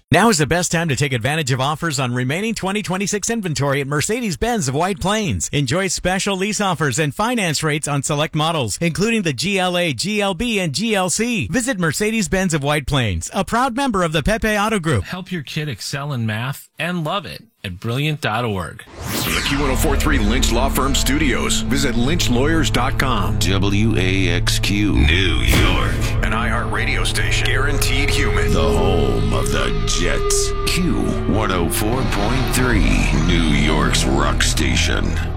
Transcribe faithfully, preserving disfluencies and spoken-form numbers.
Now is the best time to take advantage of offers on remaining twenty twenty-six inventory at Mercedes-Benz of White Plains. Enjoy special lease offers and finance rates on select models, including the G L A, G L B, and G L C. Visit Mercedes-Benz of White Plains, a proud member of the Pepe Auto Group. Help your kid excel in math and love it at brilliant dot org. From the Q ten forty-three Lynch Law Firm Studios, visit lynch lawyers dot com. W A X Q, New York. An iHeartRadio station. Guaranteed human. The home of the Jets. Q one oh four point three, New York's rock station.